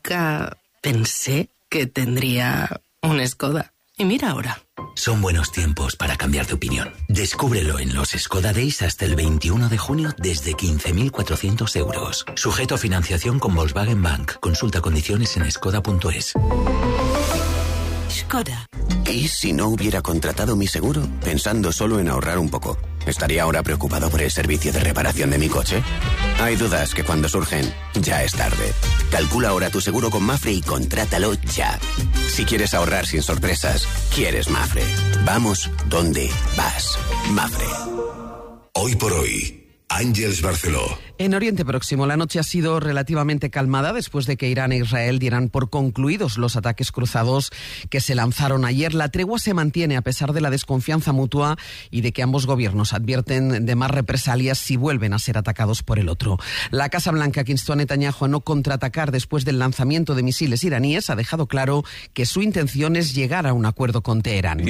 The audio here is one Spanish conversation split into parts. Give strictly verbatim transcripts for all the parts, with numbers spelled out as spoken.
Nunca pensé que tendría un Skoda. Y mira ahora. Son buenos tiempos para cambiar de opinión. Descúbrelo en los Skoda Days hasta el veintiuno de junio desde quince mil cuatrocientos euros. Sujeto a financiación con Volkswagen Bank. Consulta condiciones en skoda punto es. Skoda. ¿Y si no hubiera contratado mi seguro? Pensando solo en ahorrar un poco. ¿Estaría ahora preocupado por el servicio de reparación de mi coche? Hay dudas que cuando surgen, ya es tarde. Calcula ahora tu seguro con Mafre y contrátalo ya. Si quieres ahorrar sin sorpresas, quieres Mafre. Vamos donde vas. Mafre. Hoy por hoy, Ángeles Barceló. En Oriente Próximo, la noche ha sido relativamente calmada después de que Irán e Israel dieran por concluidos los ataques cruzados que se lanzaron ayer. La tregua se mantiene a pesar de la desconfianza mutua y de que ambos gobiernos advierten de más represalias si vuelven a ser atacados por el otro. La Casa Blanca, que instó a Netanyahu a no contraatacar después del lanzamiento de misiles iraníes, ha dejado claro que su intención es llegar a un acuerdo con Teherán.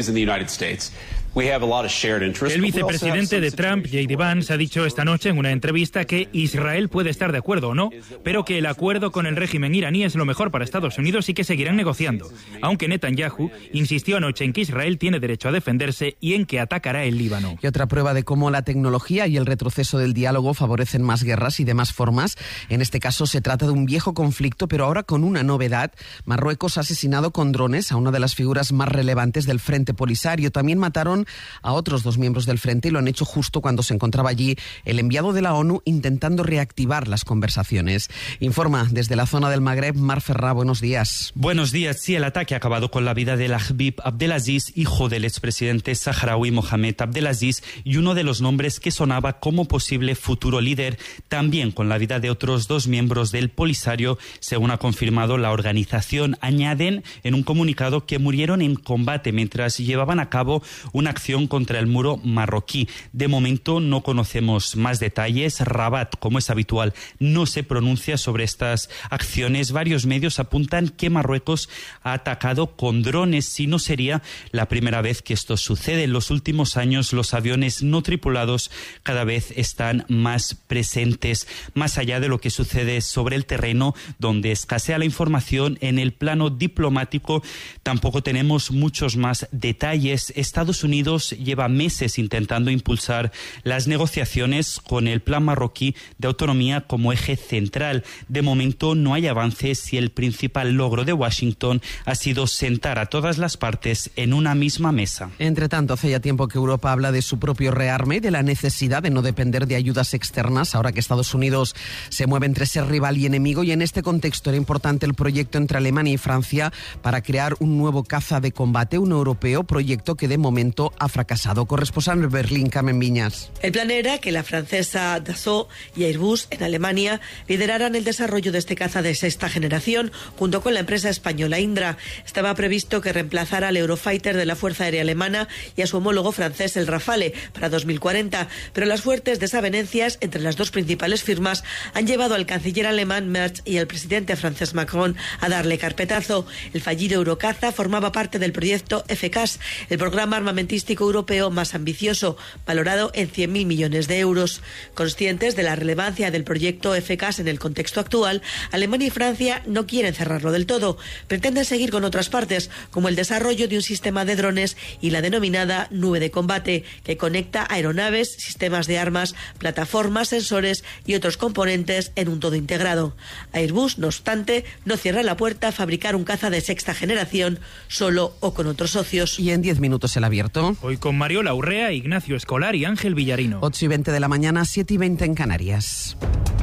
El vicepresidente de Trump, J D Vance, ha dicho esta noche en una entrevista que Israel puede estar de acuerdo o no, pero que el acuerdo con el régimen iraní es lo mejor para Estados Unidos y que seguirán negociando, aunque Netanyahu insistió anoche en que Israel tiene derecho a defenderse y en que atacará el Líbano. Y otra prueba de cómo la tecnología y el retroceso del diálogo favorecen más guerras y de más formas. En este caso se trata de un viejo conflicto, pero ahora con una novedad. Marruecos ha asesinado con drones a una de las figuras más relevantes del Frente Polisario. También mataron a otros dos miembros del Frente y lo han hecho justo cuando se encontraba allí el enviado de la ONU intentando reactivar las conversaciones. Informa desde la zona del Magreb, Mar Ferrá, buenos días. Buenos días. Sí, el ataque ha acabado con la vida de Habib Abdelaziz, hijo del expresidente saharaui Mohamed Abdelaziz y uno de los nombres que sonaba como posible futuro líder, también con la vida de otros dos miembros del Polisario, según ha confirmado la organización. Añaden en un comunicado que murieron en combate mientras llevaban a cabo una acción contra el muro marroquí. De momento no conocemos más detalles. Rabat, como es habitual, no se pronuncia sobre estas acciones. Varios medios apuntan que Marruecos ha atacado con drones, si no sería la primera vez que esto sucede. En los últimos años los aviones no tripulados cada vez están más presentes. Más allá de lo que sucede sobre el terreno, donde escasea la información, en el plano diplomático tampoco tenemos muchos más detalles. Estados Unidos lleva meses intentando impulsar las negociaciones con el plan marroquí de autonomía como eje central. De momento no hay avances y el principal logro de Washington ha sido sentar a todas las partes en una misma mesa. Entre tanto, hace ya tiempo que Europa habla de su propio rearme y de la necesidad de no depender de ayudas externas, ahora que Estados Unidos se mueve entre ser rival y enemigo, y en este contexto era importante el proyecto entre Alemania y Francia para crear un nuevo caza de combate, un europeo, proyecto que de momento ha fracasado. Corresponsal en Berlín, Carmen Viñas. El plan era que la francesa Dassault y Airbus en Alemania lideraran el desarrollo de este caza de sexta generación junto con la empresa española Indra. Estaba previsto que reemplazara al Eurofighter de la Fuerza Aérea Alemana y a su homólogo francés el Rafale para dos mil cuarenta, pero las fuertes desavenencias entre las dos principales firmas han llevado al canciller alemán Merz y al presidente francés Macron a darle carpetazo. El fallido Eurocaza formaba parte del proyecto F C A S, el programa armamentístico europeo más ambicioso, valorado en cien mil millones de euros. Conscientes de la relevancia del proyecto F C A S en el contexto actual, Alemania y Francia no quieren cerrarlo del todo. Pretenden seguir con otras partes, como el desarrollo de un sistema de drones y la denominada nube de combate, que conecta aeronaves, sistemas de armas, plataformas, sensores y otros componentes en un todo integrado. Airbus, no obstante, no cierra la puerta a fabricar un caza de sexta generación solo o con otros socios. Y en diez minutos el abierto. Hoy con Mariola Urrea, Ignacio Escolar y Ángel Villarino. ocho y veinte de la mañana, siete y veinte en Canarias.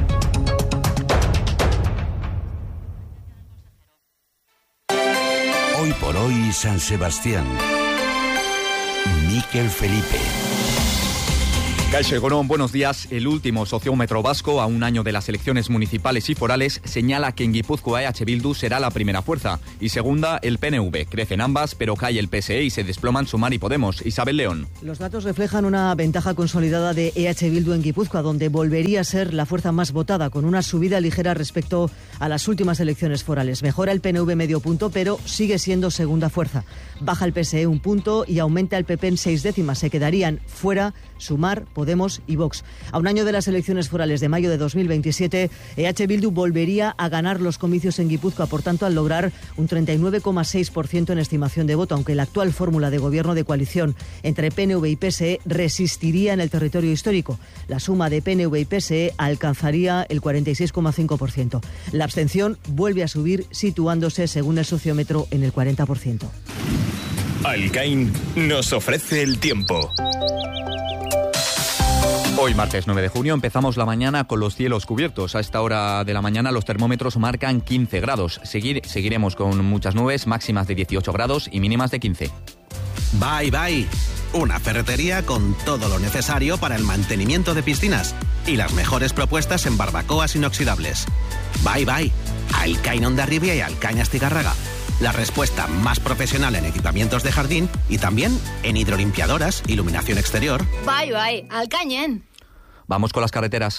Hoy por hoy, San Sebastián. Miquel Felipe. Kaixo Egunon, buenos días. El último sociómetro vasco, a un año de las elecciones municipales y forales, señala que en Guipúzcoa E H Bildu será la primera fuerza. Y segunda, el P N V. Crecen ambas, pero cae el P S E y se desploman Sumar y Podemos. Isabel León. Los datos reflejan una ventaja consolidada de E H Bildu en Guipúzcoa, donde volvería a ser la fuerza más votada, con una subida ligera respecto a las últimas elecciones forales. Mejora el P N V medio punto, pero sigue siendo segunda fuerza. Baja el P S E un punto y aumenta el P P en seis décimas. Se quedarían fuera Sumar, Podemos Podemos y Vox. A un año de las elecciones forales de mayo de dos mil veintisiete, E H Bildu volvería a ganar los comicios en Guipúzcoa, por tanto, al lograr un treinta y nueve coma seis por ciento en estimación de voto, aunque la actual fórmula de gobierno de coalición entre P N V y P S E resistiría en el territorio histórico. La suma de P N V y P S E alcanzaría el cuarenta y seis coma cinco por ciento. La abstención vuelve a subir, situándose, según el sociómetro, en el cuarenta por ciento. Alcain nos ofrece el tiempo. Hoy, martes nueve de junio, empezamos la mañana con los cielos cubiertos. A esta hora de la mañana los termómetros marcan quince grados. Seguir, seguiremos con muchas nubes, máximas de dieciocho grados y mínimas de quince. Bye Bye, una ferretería con todo lo necesario para el mantenimiento de piscinas y las mejores propuestas en barbacoas inoxidables. Bye Bye, Alcain Hondarribia y Alcain Astigarraga. La respuesta más profesional en equipamientos de jardín y también en hidrolimpiadoras, iluminación exterior. Bye Bye, Alcañen. Vamos con las carreteras.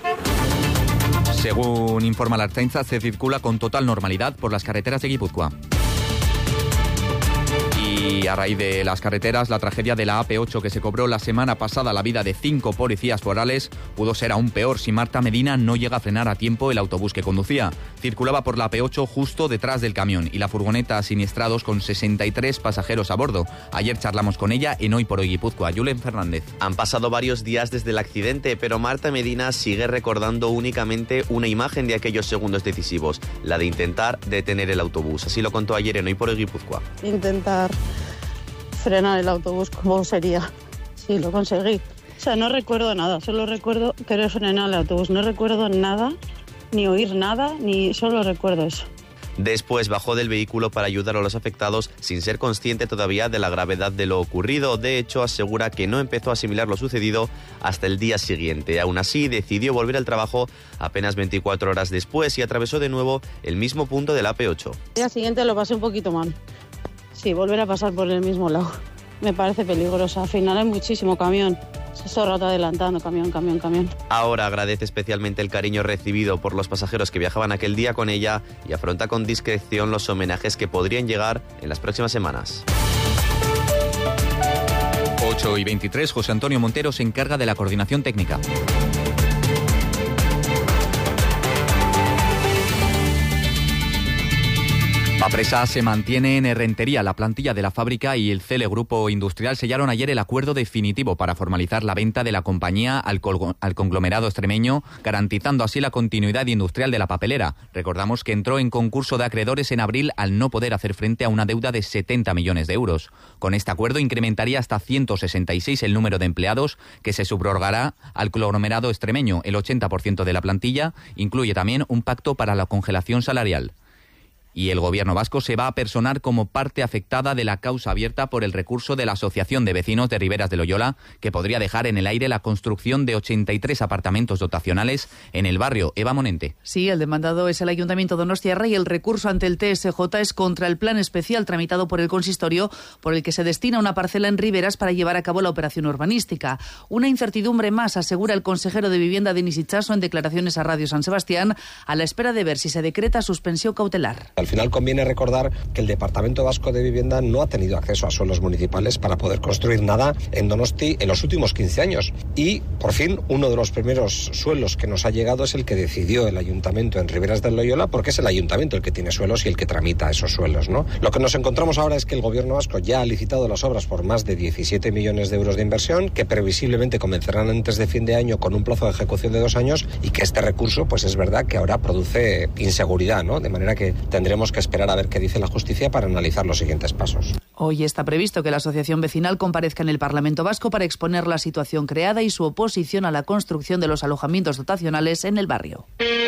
Según informa la Ertzaintza, se circula con total normalidad por las carreteras de Guipúzcoa. Y a raíz de las carreteras, la tragedia de la A P ocho que se cobró la semana pasada la vida de cinco policías forales pudo ser aún peor si Marta Medina no llega a frenar a tiempo el autobús que conducía. Circulaba por la A P ocho justo detrás del camión y la furgoneta siniestrados con sesenta y tres pasajeros a bordo. Ayer charlamos con ella en Hoy por Hoy Guipúzcoa. Julen Fernández. Han pasado varios días desde el accidente, pero Marta Medina sigue recordando únicamente una imagen de aquellos segundos decisivos, la de intentar detener el autobús. Así lo contó ayer en Hoy por Hoy Guipúzcoa. Intentar frenar el autobús, ¿cómo sería? Sí, lo conseguí. O sea, no recuerdo nada, solo recuerdo querer frenar el autobús. No recuerdo nada, ni oír nada, ni solo recuerdo eso. Después bajó del vehículo para ayudar a los afectados sin ser consciente todavía de la gravedad de lo ocurrido. De hecho, asegura que no empezó a asimilar lo sucedido hasta el día siguiente. Aún así, decidió volver al trabajo apenas veinticuatro horas después y atravesó de nuevo el mismo punto del A P ocho. El día siguiente lo pasé un poquito mal. Sí, volver a pasar por el mismo lado. Me parece peligroso. Al final hay muchísimo camión. Se está rato adelantando, camión, camión, camión. Ahora agradece especialmente el cariño recibido por los pasajeros que viajaban aquel día con ella y afronta con discreción los homenajes que podrían llegar en las próximas semanas. ocho y veintitrés, José Antonio Montero se encarga de la coordinación técnica. Mapresa se mantiene en Errentería. La plantilla de la fábrica y el Cele Grupo Industrial sellaron ayer el acuerdo definitivo para formalizar la venta de la compañía al, al conglomerado extremeño, garantizando así la continuidad industrial de la papelera. Recordamos que entró en concurso de acreedores en abril al no poder hacer frente a una deuda de setenta millones de euros. Con este acuerdo incrementaría hasta ciento sesenta y seis el número de empleados que se subrogará al conglomerado extremeño. El ochenta por ciento de la plantilla incluye también un pacto para la congelación salarial. Y el gobierno vasco se va a personar como parte afectada de la causa abierta por el recurso de la Asociación de Vecinos de Riberas de Loyola, que podría dejar en el aire la construcción de ochenta y tres apartamentos dotacionales en el barrio. Eva Monente. Sí, el demandado es el Ayuntamiento donostiarra y el recurso ante el T S J es contra el plan especial tramitado por el consistorio por el que se destina una parcela en Riberas para llevar a cabo la operación urbanística. Una incertidumbre más, asegura el consejero de Vivienda Denis Itxaso en declaraciones a Radio San Sebastián, a la espera de ver si se decreta suspensión cautelar. Al final conviene recordar que el Departamento Vasco de Vivienda no ha tenido acceso a suelos municipales para poder construir nada en Donosti en los últimos quince años. Y, por fin, uno de los primeros suelos que nos ha llegado es el que decidió el Ayuntamiento en Riberas del Loyola, porque es el Ayuntamiento el que tiene suelos y el que tramita esos suelos, ¿no? Lo que nos encontramos ahora es que el Gobierno vasco ya ha licitado las obras por más de diecisiete millones de euros de inversión, que previsiblemente comenzarán antes de fin de año con un plazo de ejecución de dos años y que este recurso, pues es verdad que ahora produce inseguridad, ¿no? De manera que tendremos que esperar a ver qué dice la justicia para analizar los siguientes pasos. Hoy está previsto que la asociación vecinal comparezca en el Parlamento Vasco para exponer la situación creada y su oposición a la construcción de los alojamientos dotacionales en el barrio.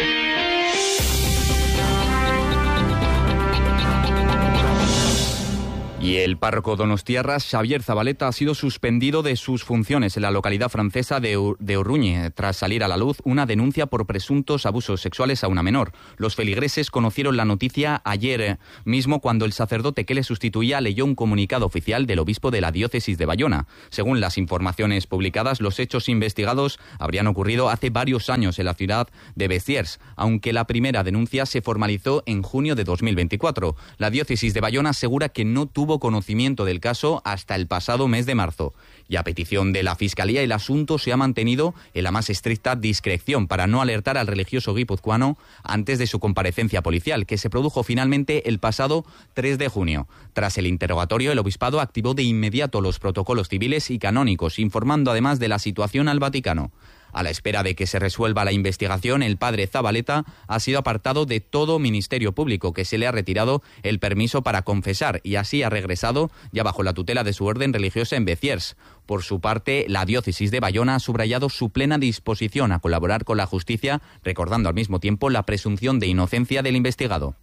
Y el párroco donostiarra Xavier Zabaleta ha sido suspendido de sus funciones en la localidad francesa de, Ur- de Urruñe, tras salir a la luz una denuncia por presuntos abusos sexuales a una menor. Los feligreses conocieron la noticia ayer mismo cuando el sacerdote que le sustituía leyó un comunicado oficial del obispo de la diócesis de Bayona. Según las informaciones publicadas, los hechos investigados habrían ocurrido hace varios años en la ciudad de Béziers, aunque la primera denuncia se formalizó en junio de dos mil veinticuatro. La diócesis de Bayona asegura que no tuvo tuvo conocimiento del caso hasta el pasado mes de marzo. Y a petición de la Fiscalía, el asunto se ha mantenido en la más estricta discreción para no alertar al religioso guipuzcoano antes de su comparecencia policial, que se produjo finalmente el pasado tres de junio. Tras el interrogatorio, el obispado activó de inmediato los protocolos civiles y canónicos, informando además de la situación al Vaticano. A la espera de que se resuelva la investigación, el padre Zabaleta ha sido apartado de todo ministerio público, que se le ha retirado el permiso para confesar y así ha regresado ya bajo la tutela de su orden religiosa en Béziers. Por su parte, la diócesis de Bayona ha subrayado su plena disposición a colaborar con la justicia, recordando al mismo tiempo la presunción de inocencia del investigado.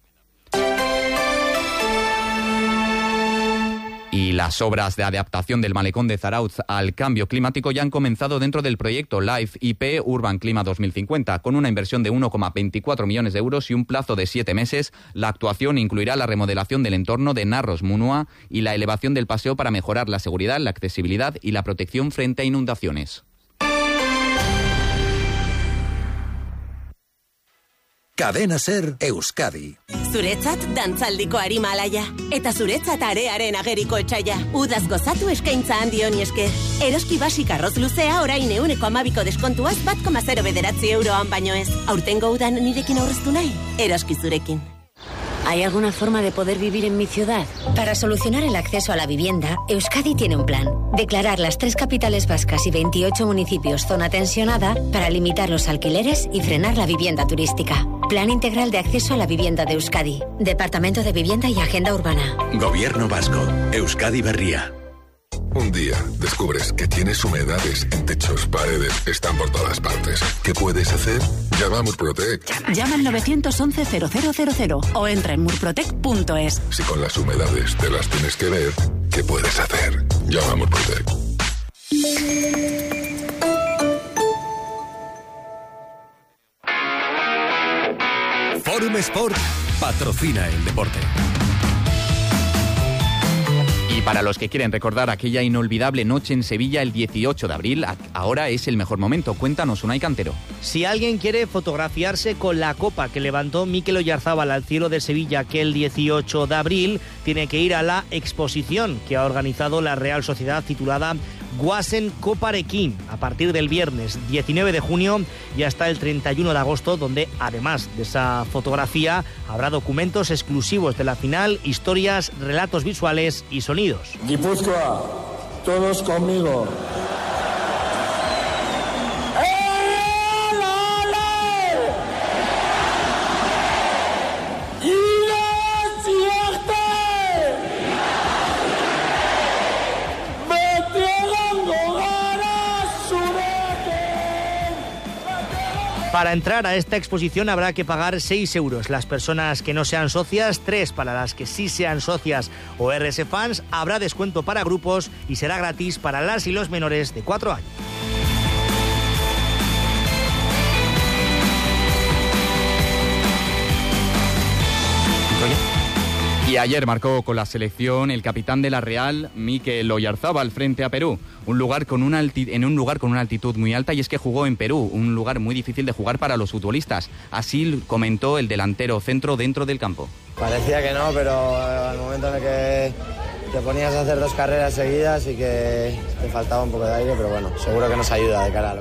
Y las obras de adaptación del malecón de Zarautz al cambio climático ya han comenzado dentro del proyecto LIFE I P Urban Clima dos mil cincuenta. Con una inversión de uno coma veinticuatro millones de euros y un plazo de siete meses, la actuación incluirá la remodelación del entorno de Narros-Munua y la elevación del paseo para mejorar la seguridad, la accesibilidad y la protección frente a inundaciones. Cadena Ser Euskadi. Zuretzat dantzaldiko arima alaia. Eta zuretzat arearen ageriko etxaia. Udaz gozatu eskaintza handi honi esker. Eroski basik arroz luzea orain euneko amabiko deskontuaz bat koma zero bederatzi euroan baino ez. Aurtengo udan nirekin aurreztu nahi? Eroski zurekin. ¿Hay alguna forma de poder vivir en mi ciudad? Para solucionar el acceso a la vivienda, Euskadi tiene un plan. Declarar las tres capitales vascas y veintiocho municipios zona tensionada para limitar los alquileres y frenar la vivienda turística. Plan Integral de Acceso a la Vivienda de Euskadi. Departamento de Vivienda y Agenda Urbana. Gobierno Vasco. Euskadi Berria. Un día descubres que tienes humedades en techos, paredes, están por todas partes. ¿Qué puedes hacer? Llama a Murprotec. Llama al nueve once cero cero cero cero o entra en murprotec punto es. Si con las humedades te las tienes que ver, ¿qué puedes hacer? Llama a Murprotec. Forum Sport patrocina el deporte. Y para los que quieren recordar aquella inolvidable noche en Sevilla el dieciocho de abril, ahora es el mejor momento. Cuéntanos, Unai Cantero. Si alguien quiere fotografiarse con la copa que levantó Mikel Oyarzábal al cielo de Sevilla aquel dieciocho de abril, tiene que ir a la exposición que ha organizado la Real Sociedad titulada Guasen Coparekin, a partir del viernes diecinueve de junio y hasta el treinta y uno de agosto, donde además de esa fotografía habrá documentos exclusivos de la final, historias, relatos visuales y sonidos. Guipúzcoa, todos conmigo. Para entrar a esta exposición habrá que pagar seis euros. Las personas que no sean socias, tres para las que sí sean socias o R S fans. Habrá descuento para grupos y será gratis para las y los menores de cuatro años. Y ayer marcó con la selección el capitán de la Real, Mikel Oyarzábal, frente a Perú, un lugar con una alti- en un lugar con una altitud muy alta, y es que jugó en Perú, un lugar muy difícil de jugar para los futbolistas. Así comentó el delantero centro dentro del campo. Parecía que no, pero al momento en el que te ponías a hacer dos carreras seguidas y que te faltaba un poco de aire, pero bueno, seguro que nos ayuda de cara a lo